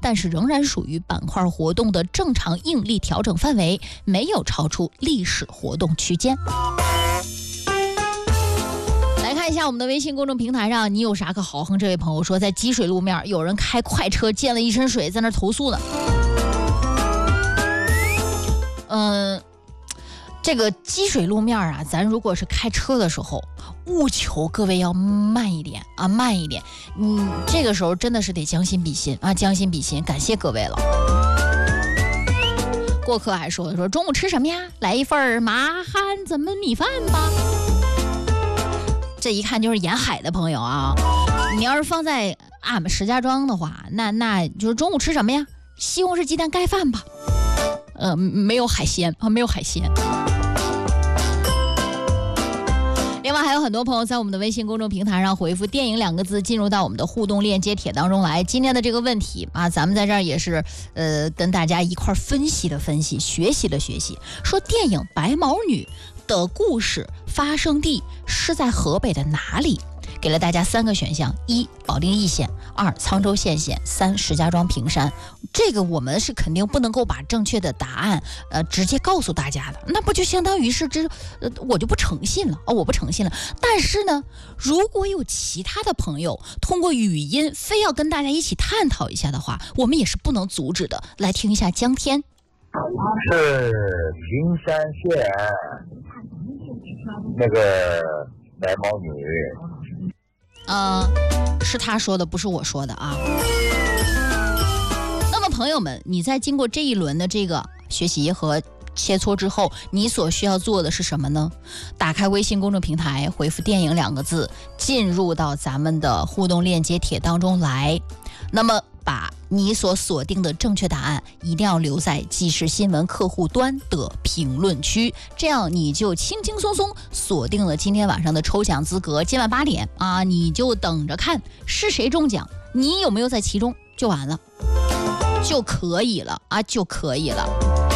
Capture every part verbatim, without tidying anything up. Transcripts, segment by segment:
但是仍然属于板块活动的正常应力调整范围，没有超出历史活动区间。来看一下我们的微信公众平台上，你有啥可豪横？这位朋友说，在积水路面有人开快车溅了一身水，在那投诉呢。嗯，这个积水路面啊，咱如果是开车的时候，务求各位要慢一点啊，慢一点。嗯，这个时候真的是得将心比心啊，将心比心。感谢各位了。过客还说说中午吃什么呀？来一份麻汉怎么米饭吧。这一看就是沿海的朋友啊。你要是放在俺们石家庄的话，那那就是中午吃什么呀？西红柿鸡蛋盖饭吧。呃，没有海鲜啊，没有海鲜。另外还有很多朋友在我们的微信公众平台上回复电影两个字，进入到我们的互动链接帖当中来。今天的这个问题啊，咱们在这儿也是呃跟大家一块分析了分析，学习了学习，说电影白毛女的故事发生地是在河北的哪里？给了大家三个选项：一保定易县，二沧州县县，三石家庄平山。这个我们是肯定不能够把正确的答案呃直接告诉大家的，那不就相当于是这呃我就不诚信了啊、哦，我不诚信了。但是呢，如果有其他的朋友通过语音非要跟大家一起探讨一下的话，我们也是不能阻止的。来听一下江天。 是平山县那个白毛女。 呃，是他说的，不是我说的啊。那么朋友们，你在经过这一轮的这个学习和切磋之后，你所需要做的是什么呢？打开微信公众平台，回复电影两个字，进入到咱们的互动链接帖当中来。那么把你所锁定的正确答案一定要留在即时新闻客户端的评论区，这样你就轻轻松松锁定了今天晚上的抽奖资格。今晚八点啊，你就等着看是谁中奖，你有没有在其中就完了，就可以了啊，就可以了。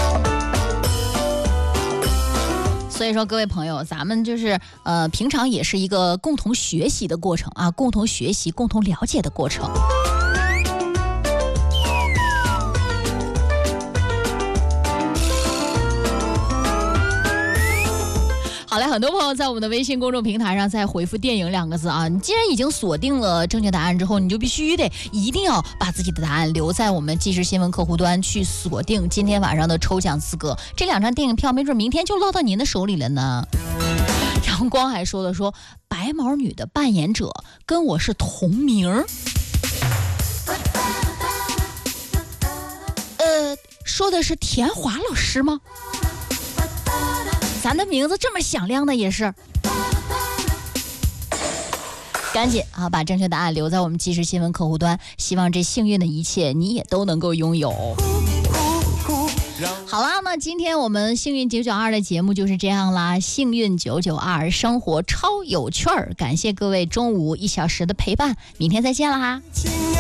所以说各位朋友，咱们就是呃平常也是一个共同学习的过程啊，共同学习共同了解的过程。好嘞，很多朋友在我们的微信公众平台上在回复电影两个字啊，你既然已经锁定了正确答案之后，你就必须得一定要把自己的答案留在我们即时新闻客户端去锁定今天晚上的抽奖资格，这两张电影票没准明天就落到您的手里了呢。阳光还说了说白毛女的扮演者跟我是同名，呃，说的是田华老师吗？咱的名字这么响亮的也是，赶紧啊把正确答案留在我们即时新闻客户端，希望这幸运的一切你也都能够拥有。好啦，那今天我们幸运九九二的节目就是这样啦，幸运九九二，生活超有趣儿，感谢各位中午一小时的陪伴，明天再见啦。